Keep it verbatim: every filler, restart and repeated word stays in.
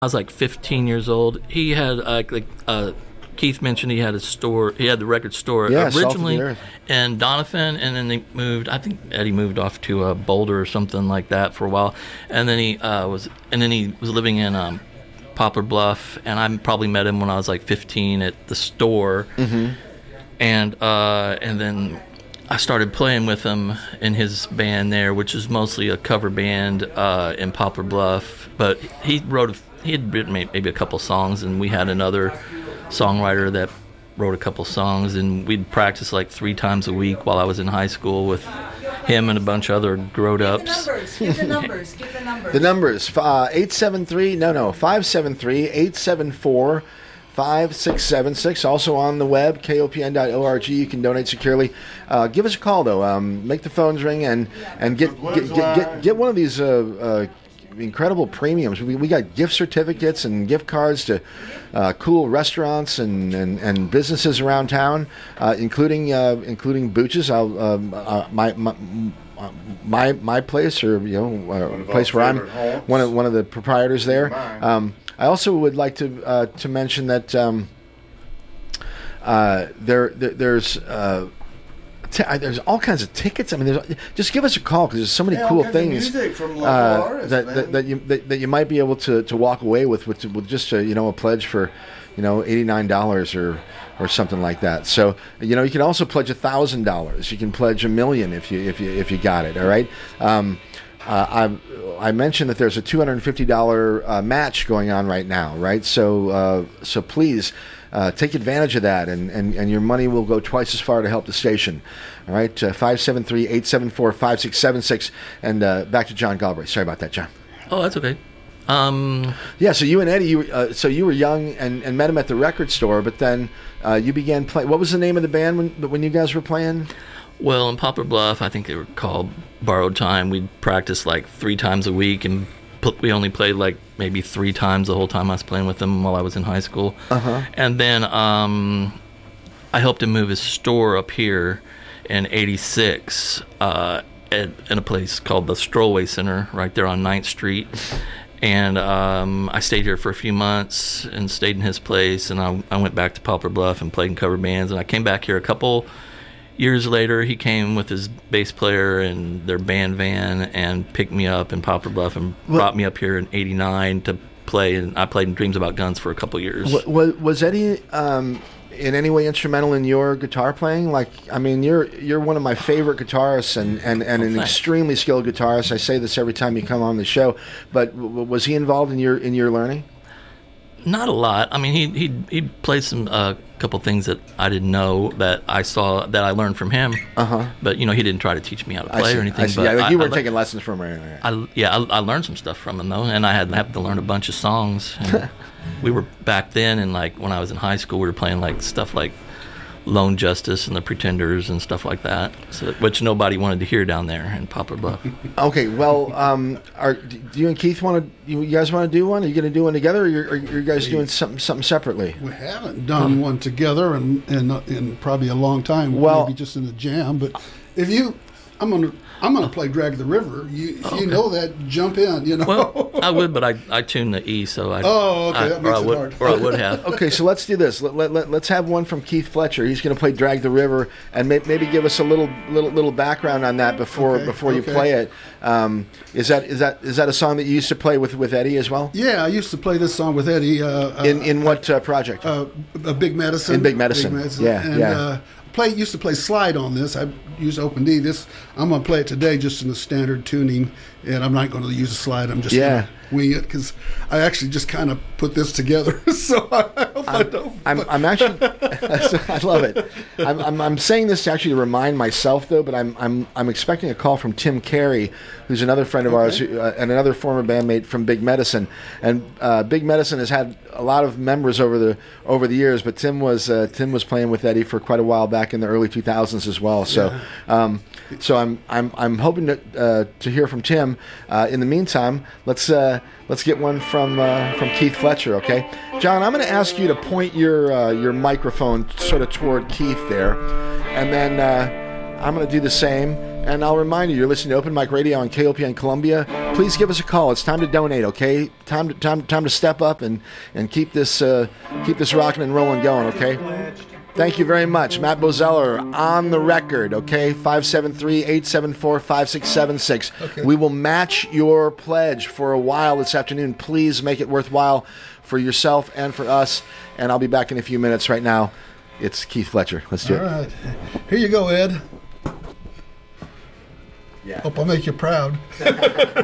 I was like fifteen years old. He had uh, like uh, Keith mentioned he had a store. He had the record store yeah, originally in Doniphan, and then they moved. I think Eddie moved off to uh, Boulder or something like that for a while, and then he uh, was and then he was living in um, Poplar Bluff, and I probably met him when I was like fifteen at the store, mm-hmm. and uh, and then I started playing with him in his band there, which is mostly a cover band uh, in Poplar Bluff, but he wrote a He had written maybe a couple songs, and we had another songwriter that wrote a couple songs, and we'd practice like three times a week while I was in high school with him and a bunch of other grown-ups. Give the numbers. Give the numbers. The numbers. Uh, eight seven three, no, no, five seven three, eight seven four, five six seven six. Also on the web, K O P N dot org. You can donate securely. Uh, give us a call, though. Um, make the phones ring and, and get, get, get, get, get one of these... Uh, uh, incredible premiums. We, we got gift certificates and gift cards to uh, cool restaurants and, and, and businesses around town, uh, including uh, including Booch's. I'll um, uh, my, my my my place, or you know, uh, place where I'm homes. one of one of the proprietors there. Um, I also would like to uh, to mention that um, uh, there, there there's. Uh, T- there's all kinds of tickets. I mean, there's, just give us a call because there's so many yeah, cool all things music from local uh, artists, that, that that you that, that you might be able to, to walk away with with, with just a, you know a pledge for you know eighty-nine dollars or or something like that. So you know you can also pledge a thousand dollars. You can pledge a million if you if you if you got it. All right. Um, uh, I I mentioned that there's a two hundred fifty dollars uh, match going on right now. Right. So uh, so please. Uh, take advantage of that, and, and, and your money will go twice as far to help the station. All right, uh, five seven three, eight seven four, five six seven six. And uh, back to John Galbraith. Sorry about that, John. Oh, that's okay. Um, yeah, so you and Eddie, you, uh, so you were young and, and met him at the record store, but then uh, you began playing. What was the name of the band when, when you guys were playing? Well, in Poplar Bluff, I think they were called Borrowed Time. We'd practice like three times a week, and we only played like maybe three times the whole time I was playing with him while I was in high school. Uh-huh. And then um, I helped him move his store up here in eighty-six uh, at, in a place called the Strollway Center right there on ninth Street. And um, I stayed here for a few months and stayed in his place. And I, I went back to Poplar Bluff and played in cover bands. And I came back here a couple years later. He came with his bass player and their band van and picked me up in Poplar Bluff and what? brought me up here in eighty-nine to play. And I played in Dreams About Guns for a couple years. Was, was Eddie um, in any way instrumental in your guitar playing? Like, I mean, you're you're one of my favorite guitarists and, and, and oh, an thanks. extremely skilled guitarist. I say this every time you come on the show. But w- was he involved in your in your learning? Not a lot. I mean, he he he played some a uh, couple things that I didn't know that I saw that I learned from him. Uh huh. But you know, he didn't try to teach me how to play I see, or anything. I see. But Yeah, like you I, weren't I, taking lessons from him or anything. I, yeah, I, I learned some stuff from him though, and I had had to learn a bunch of songs. And we were back then, and like when I was in high school, we were playing like stuff like Lone Justice and the Pretenders and stuff like that, so, which nobody wanted to hear down there in Poplar Bluff. Okay, well, um, are do you and Keith want to? You guys want to do one? Are you going to do one together, or you're, are you guys doing something something separately? We haven't done huh. one together in, in in probably a long time. Well, maybe just in a jam. But if you, I'm gonna I'm gonna play Drag the River. You if okay. you know that, jump in. You know. Well, I would, but I I tuned the E, so I. Oh, okay, I, that makes or I it would, hard. Or I would have. Okay, so let's do this. Let, let, let, let's have one from Keith Fletcher. He's going to play "Drag the River" and may, maybe give us a little little little background on that before okay, before you okay. play it. Um, is that is that is that a song that you used to play with, with Eddie as well? Yeah, I used to play this song with Eddie. Uh, in in what uh, project? Uh, a Big Medicine. In Big Medicine. Big Medicine. Yeah, and, yeah. Uh, play used to play slide on this. I used Open D. This I'm going to play it today just in the standard tuning, and I'm not going to use a slide. I'm just yeah. going to wing it because I actually just kind of put this together. So I hope I'm, I don't. I'm, I'm actually I love it. I'm, I'm I'm saying this to actually remind myself though, but I'm I'm I'm expecting a call from Tim Carey, who's another friend of okay. ours who, uh, and another former bandmate from Big Medicine. And uh, Big Medicine has had a lot of members over the over the years, but Tim was uh, Tim was playing with Eddie for quite a while back in the early two thousands as well. So yeah. um, so I'm I'm I'm hoping to uh, to hear from Tim. Uh, in the meantime, let's uh, let's get one from uh, from Keith Fletcher. Okay, John, I'm going to ask you to point your uh, your microphone sort of toward Keith there, and then uh, I'm going to do the same. And I'll remind you, you're listening to Open Mic Radio on K O P N Columbia. Please give us a call. It's time to donate, okay? Time to time time to step up and and keep this uh, keep this rocking and rolling going, okay? Thank you very much. Matt Bozeller on the record, okay? five seven three, eight seven four, five six seven six. Okay. We will match your pledge for a while this afternoon. Please make it worthwhile for yourself and for us. And I'll be back in a few minutes. Right now, it's Keith Fletcher. Let's do All it. right. Here you go, Ed. Yeah. Hope I make you proud.